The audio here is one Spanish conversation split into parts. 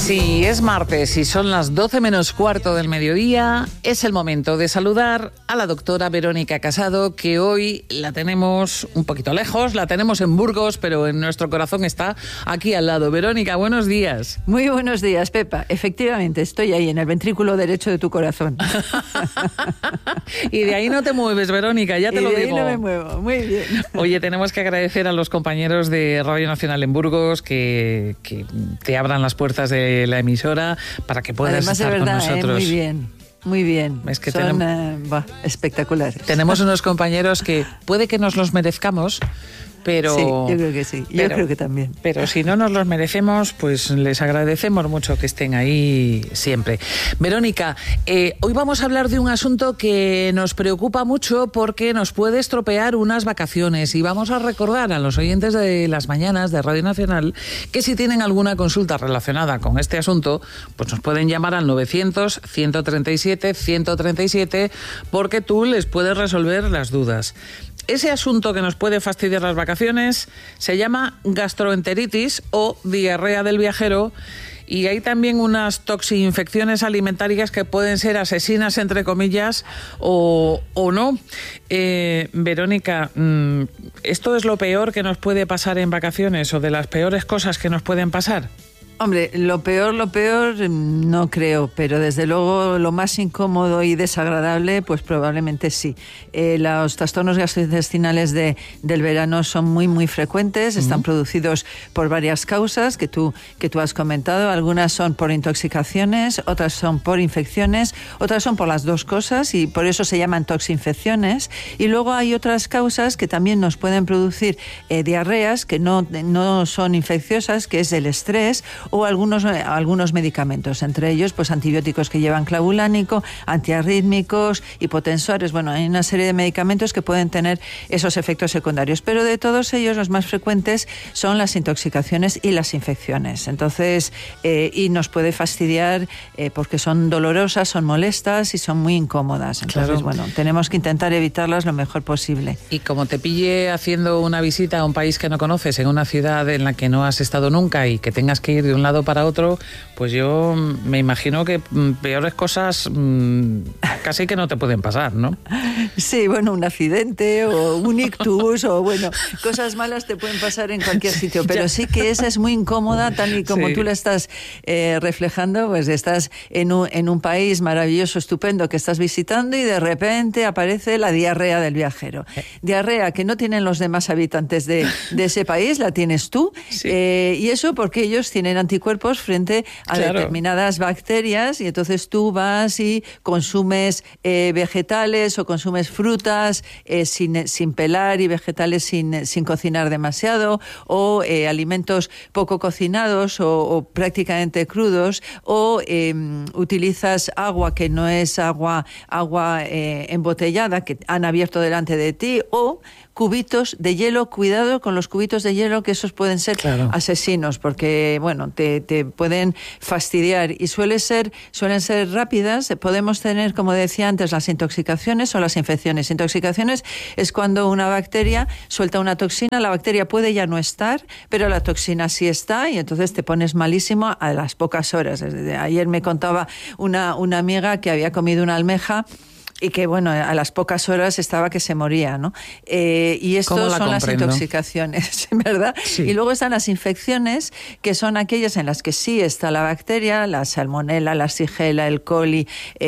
Sí, es martes y son las 12 menos cuarto del mediodía. Es el momento de saludar a la doctora Verónica Casado, que hoy la tenemos un poquito lejos, la tenemos en Burgos, pero en nuestro corazón está aquí al lado. Verónica, buenos días. Muy buenos días, Pepa. Efectivamente, estoy ahí en el ventrículo derecho de tu corazón. Y de ahí no te mueves, Verónica, ya te lo digo. Y de ahí no me muevo, muy bien. Oye, tenemos que agradecer a los compañeros de Radio Nacional en Burgos que te abran las puertas de la emisora para que puedas Además, estar de verdad, con nosotros. Muy bien. Muy bien, Es que son espectaculares. Tenemos unos compañeros que puede que nos los merezcamos, pero... Sí, yo creo que sí, yo creo que también. Pero si no nos los merecemos, pues les agradecemos mucho que estén ahí siempre. Verónica, hoy vamos a hablar de un asunto que nos preocupa mucho porque nos puede estropear unas vacaciones, y vamos a recordar a los oyentes de las mañanas de Radio Nacional que si tienen alguna consulta relacionada con este asunto, pues nos pueden llamar al 900-137-137 porque tú les puedes resolver las dudas. Ese asunto que nos puede fastidiar las vacaciones se llama gastroenteritis o diarrea del viajero, y hay también unas toxinfecciones alimentarias que pueden ser asesinas, entre comillas, o no. Verónica, ¿esto es lo peor que nos puede pasar en vacaciones o de las peores cosas que nos pueden pasar? Hombre, lo peor no creo, pero desde luego lo más incómodo y desagradable, pues probablemente sí. Los trastornos gastrointestinales del verano son muy frecuentes, están producidos por varias causas que tú has comentado. Algunas son por intoxicaciones, otras son por infecciones, otras son por las dos cosas y por eso se llaman toxinfecciones. Y luego hay otras causas que también nos pueden producir diarreas que no son infecciosas, que es el estrés o algunos medicamentos, entre ellos pues antibióticos que llevan clavulánico, antiarrítmicos, hipotensores. Bueno, hay una serie de medicamentos que pueden tener esos efectos secundarios, pero de todos ellos los más frecuentes son las intoxicaciones y las infecciones. Entonces, y nos puede fastidiar porque son dolorosas, son molestas y son muy incómodas. Entonces, bueno, tenemos que intentar evitarlas lo mejor posible. Y como te pille haciendo una visita a un país que no conoces, en una ciudad en la que no has estado nunca y que tengas que ir de un lado para otro, pues yo me imagino que peores cosas casi que no te pueden pasar, ¿no? Sí, bueno, un accidente o un ictus o bueno, cosas malas te pueden pasar en cualquier sitio, pero sí que esa es muy incómoda, tal y como tú la estás reflejando, pues estás en un país maravilloso, estupendo que estás visitando y de repente aparece la diarrea del viajero. Diarrea que no tienen los demás habitantes de ese país, la tienes tú, y eso porque ellos tienen anticuerpos frente a determinadas bacterias, y entonces tú vas y consumes vegetales o consumes frutas sin pelar y vegetales sin cocinar demasiado, o alimentos poco cocinados o prácticamente crudos, o utilizas agua que no es agua embotellada que han abierto delante de ti, o cubitos de hielo. Cuidado con los cubitos de hielo, que esos pueden ser asesinos, porque bueno, te pueden fastidiar y suelen ser rápidas. Podemos tener, como decía antes, las intoxicaciones o las infecciones. Intoxicaciones es cuando una bacteria suelta una toxina, la bacteria puede ya no estar, pero la toxina sí está, y entonces te pones malísimo a las pocas horas. Ayer me contaba una amiga que había comido una almeja y que, bueno, a las pocas horas estaba que se moría, ¿no? Y esto son las intoxicaciones, ¿verdad? Sí. Y luego están las infecciones, que son aquellas en las que sí está la bacteria, la salmonela, la shigella, el coli,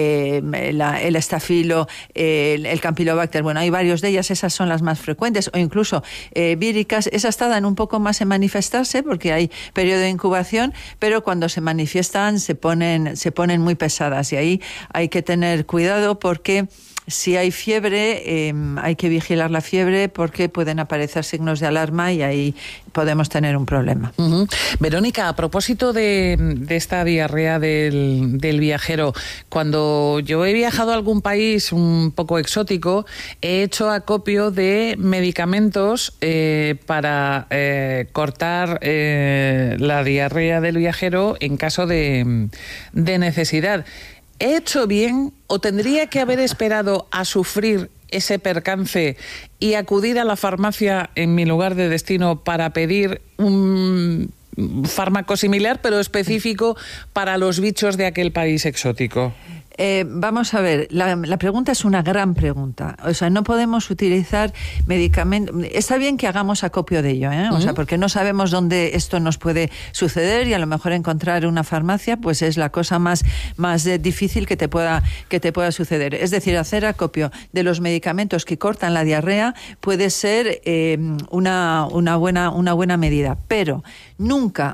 el estafilo, el campylobacter. Bueno, hay varios de ellas, esas son las más frecuentes, o incluso víricas. Esas tardan un poco más en manifestarse porque hay periodo de incubación, pero cuando se manifiestan se ponen muy pesadas, y ahí hay que tener cuidado porque si hay fiebre, hay que vigilar la fiebre porque pueden aparecer signos de alarma y ahí podemos tener un problema. Verónica, a propósito de esta diarrea del viajero, cuando yo he viajado a algún país un poco exótico, he hecho acopio de medicamentos para cortar la diarrea del viajero en caso de necesidad. ¿He hecho bien o tendría que haber esperado a sufrir ese percance y acudir a la farmacia en mi lugar de destino para pedir un fármaco similar, pero específico para los bichos de aquel país exótico. Vamos a ver, la pregunta es una gran pregunta. O sea, no podemos utilizar medicamentos. Está bien que hagamos acopio de ello, O sea, porque no sabemos dónde esto nos puede suceder y a lo mejor encontrar una farmacia, pues es la cosa más difícil que te pueda suceder. Es decir, hacer acopio de los medicamentos que cortan la diarrea puede ser una buena medida, pero nunca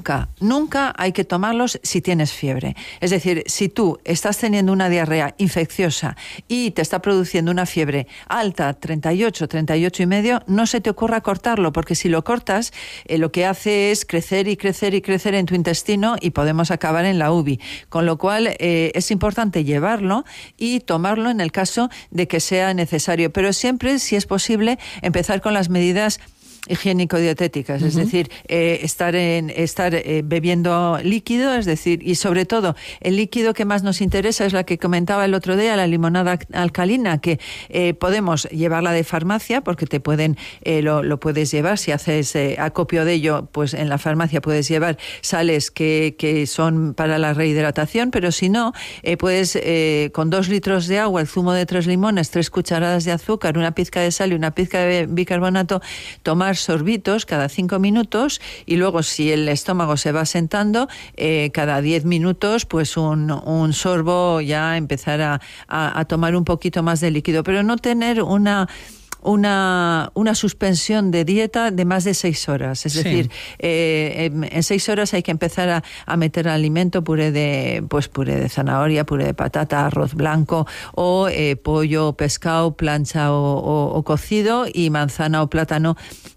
hay que tomarlos si tienes fiebre. Es decir, si tú estás teniendo una diarrea infecciosa y te está produciendo una fiebre alta, 38 y medio, no se te ocurra cortarlo, porque si lo cortas, lo que hace es crecer y crecer y crecer en tu intestino y podemos acabar en la UBI. Con lo cual, es importante llevarlo y tomarlo en el caso de que sea necesario. Pero siempre, si es posible, empezar con las medidas higiénico-dietéticas, es decir, estar bebiendo líquido, es decir, y sobre todo el líquido que más nos interesa es la que comentaba el otro día, la limonada alcalina, que podemos llevarla de farmacia porque te lo puedes llevar, si haces acopio de ello, pues en la farmacia puedes llevar sales que son para la rehidratación, pero si no, puedes con 2 litros de agua, el zumo de 3 limones, 3 cucharadas de azúcar, una pizca de sal y una pizca de bicarbonato, tomar sorbitos cada 5 minutos y luego, si el estómago se va sentando, cada 10 minutos pues un sorbo, ya empezar a tomar un poquito más de líquido, pero no tener una suspensión de dieta de más de 6 horas. Es decir, en 6 horas hay que empezar a meter alimento, puré de zanahoria, puré de patata, arroz blanco o pollo, pescado, plancha o cocido, y manzana o plátano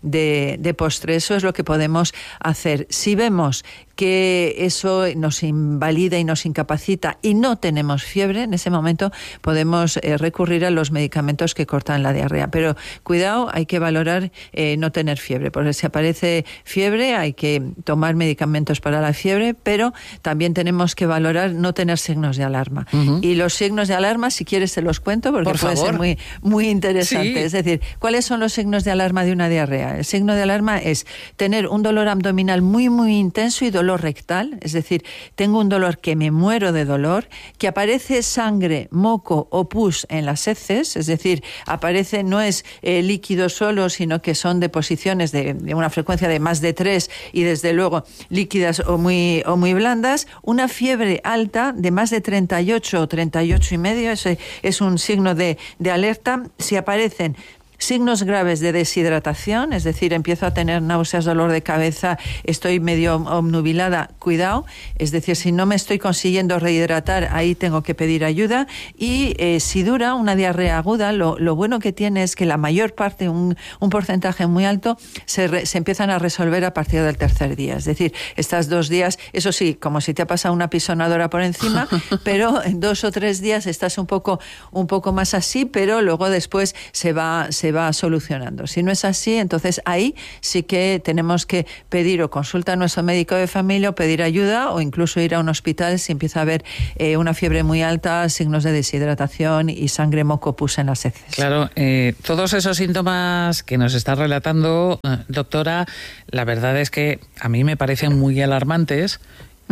de postre. Eso es lo que podemos hacer. Si vemos que eso nos invalida y nos incapacita y no tenemos fiebre, en ese momento podemos recurrir a los medicamentos que cortan la diarrea. Pero cuidado, hay que valorar no tener fiebre, porque si aparece fiebre hay que tomar medicamentos para la fiebre, pero también tenemos que valorar no tener signos de alarma. Y los signos de alarma, si quieres te los cuento, porque puede ser muy, muy interesante. Sí. Es decir, ¿cuáles son los signos de alarma de una diarrea? El signo de alarma es tener un dolor abdominal muy, muy intenso y dolor rectal, es decir, tengo un dolor que me muero de dolor, que aparece sangre, moco o pus en las heces, es decir, aparece, no es líquido solo, sino que son deposiciones de una frecuencia de más de 3 y desde luego líquidas o muy blandas, una fiebre alta de más de 38 o 38 y medio, ese es un signo de alerta. Si aparecen signos graves de deshidratación, es decir, empiezo a tener náuseas, dolor de cabeza, estoy medio obnubilada, cuidado, es decir, si no me estoy consiguiendo rehidratar, ahí tengo que pedir ayuda. Y si dura una diarrea aguda, lo bueno que tiene es que la mayor parte, un porcentaje muy alto, se empiezan a resolver a partir del 3er día. Es decir, estas 2 días, eso sí, como si te ha pasado una pisonadora por encima, pero en 2 o 3 días estás un poco más así, pero luego después se va solucionando. Si no es así, entonces ahí sí que tenemos que pedir o consulta a nuestro médico de familia o pedir ayuda, o incluso ir a un hospital si empieza a haber una fiebre muy alta, signos de deshidratación y sangre, moco, pus en las heces. Claro, todos esos síntomas que nos está relatando, doctora, la verdad es que a mí me parecen muy alarmantes.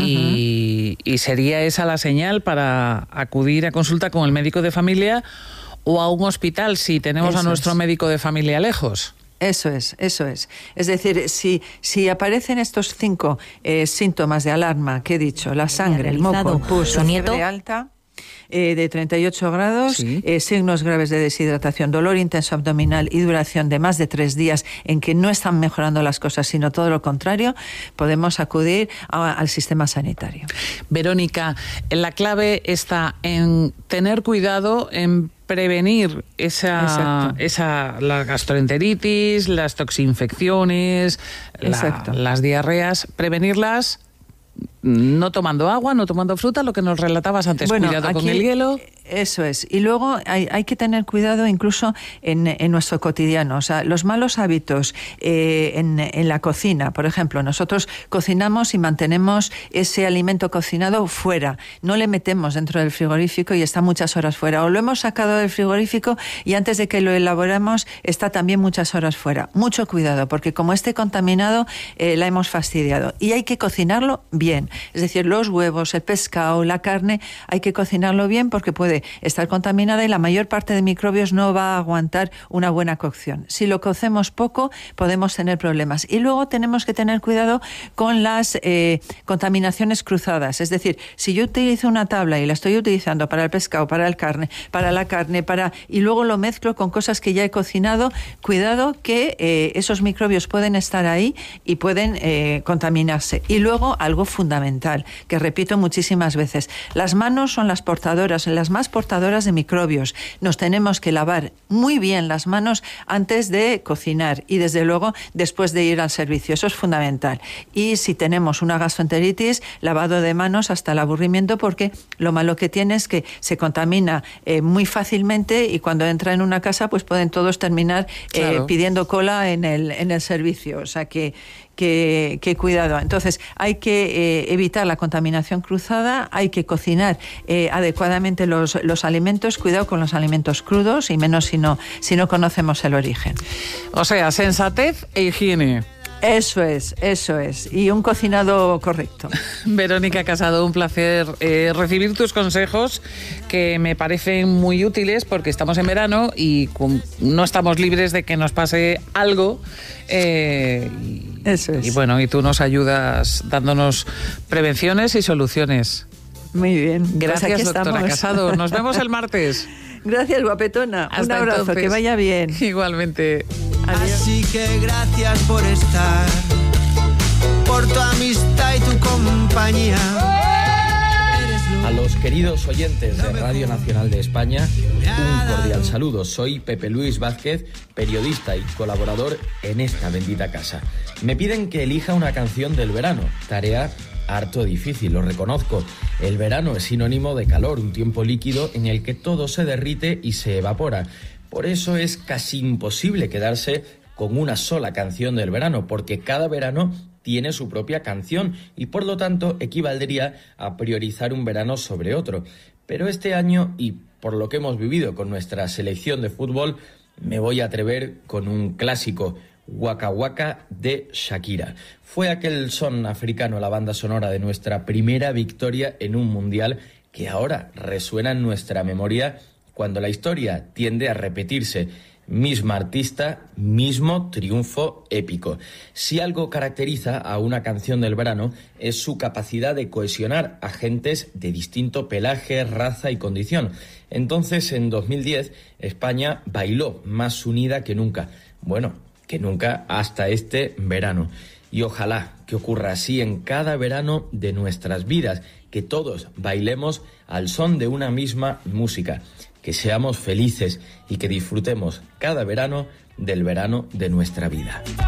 Y sería esa la señal para acudir a consulta con el médico de familia o a un hospital si tenemos a nuestro médico de familia lejos. Eso es. Es decir, si aparecen estos 5 síntomas de alarma que he dicho, la sangre, el moco, el pus, la fiebre alta de 38 grados, sí, signos graves de deshidratación, dolor intenso abdominal y duración de más de 3 días en que no están mejorando las cosas, sino todo lo contrario, podemos acudir al sistema sanitario. Verónica, la clave está en tener cuidado, en prevenir la gastroenteritis, las toxinfecciones, las diarreas, prevenirlas no tomando agua, no tomando fruta, lo que nos relatabas antes, cuidado con el hielo. Eso es. Y luego hay que tener cuidado incluso en nuestro cotidiano. O sea, los malos hábitos en la cocina. Por ejemplo, nosotros cocinamos y mantenemos ese alimento cocinado fuera. No le metemos dentro del frigorífico y está muchas horas fuera. O lo hemos sacado del frigorífico y antes de que lo elaboremos está también muchas horas fuera. Mucho cuidado, porque como esté contaminado, la hemos fastidiado. Y hay que cocinarlo bien. Es decir, los huevos, el pescado, la carne, hay que cocinarlo bien porque puede estar contaminada y la mayor parte de microbios no va a aguantar una buena cocción. Si lo cocemos poco, podemos tener problemas. Y luego tenemos que tener cuidado con las contaminaciones cruzadas. Es decir, si yo utilizo una tabla y la estoy utilizando para el pescado, para la carne, y luego lo mezclo con cosas que ya he cocinado, cuidado que esos microbios pueden estar ahí y pueden contaminarse. Y luego, algo fundamental, que repito muchísimas veces, las manos son las más portadoras de microbios. Nos tenemos que lavar muy bien las manos antes de cocinar y desde luego después de ir al servicio. Eso es fundamental. Y si tenemos una gastroenteritis, lavado de manos hasta el aburrimiento, porque lo malo que tiene es que se contamina muy fácilmente y cuando entra en una casa pues pueden todos terminar pidiendo cola en el servicio. O sea que cuidado. Entonces, hay que evitar la contaminación cruzada, hay que cocinar adecuadamente los alimentos, cuidado con los alimentos crudos y menos si no conocemos el origen. O sea, sensatez e higiene. Eso es. Y un cocinado correcto. Verónica Casado, un placer recibir tus consejos que me parecen muy útiles porque estamos en verano y no estamos libres de que nos pase algo. Eso es. Y bueno, y tú nos ayudas dándonos prevenciones y soluciones. Muy bien. Gracias, pues doctora estamos. Casado. Nos vemos el martes. Gracias, guapetona. Hasta un abrazo, entonces. que vaya bien. Igualmente. Adiós. Así que gracias por estar, por tu amistad y tu compañía. A los queridos oyentes de Radio Nacional de España, un cordial saludo. Soy Pepe Luis Vázquez, periodista y colaborador en esta bendita casa. Me piden que elija una canción del verano, tarea harto difícil, lo reconozco. El verano es sinónimo de calor, un tiempo líquido en el que todo se derrite y se evapora. Por eso es casi imposible quedarse con una sola canción del verano, porque cada verano tiene su propia canción y por lo tanto equivaldría a priorizar un verano sobre otro. Pero este año, y por lo que hemos vivido con nuestra selección de fútbol, me voy a atrever con un clásico, Waka Waka de Shakira. Fue aquel son africano la banda sonora de nuestra primera victoria en un mundial que ahora resuena en nuestra memoria cuando la historia tiende a repetirse. Misma artista, mismo triunfo épico. Si algo caracteriza a una canción del verano es su capacidad de cohesionar a gentes de distinto pelaje, raza y condición. Entonces, en 2010, España bailó más unida que nunca. Bueno, que nunca hasta este verano. Y ojalá que ocurra así en cada verano de nuestras vidas, que todos bailemos al son de una misma música, que seamos felices y que disfrutemos cada verano del verano de nuestra vida.